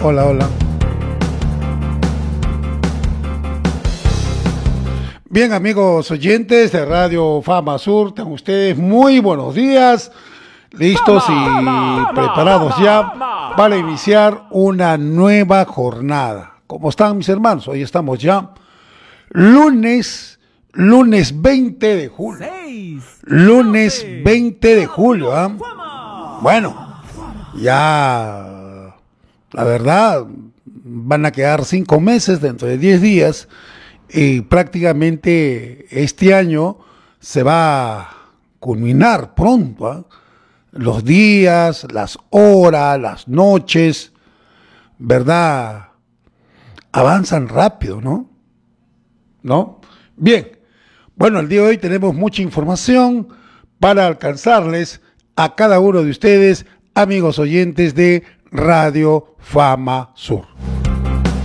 Hola, hola. Bien, amigos oyentes de Radio Fama Sur, tengan ustedes muy buenos días, listos y preparados ya para iniciar una nueva jornada. ¿Cómo están mis hermanos? Hoy estamos ya lunes 20 de julio. Lunes 20 de julio, ¿ah? Bueno, ya la verdad van a quedar 5 meses dentro de 10 días. Y prácticamente este año se va a culminar pronto, ¿eh? Los días, las horas, las noches, ¿verdad? Avanzan rápido, ¿no? ¿No? Bien, bueno, el día de hoy tenemos mucha información para alcanzarles a cada uno de ustedes, amigos oyentes de Radio Fama Sur.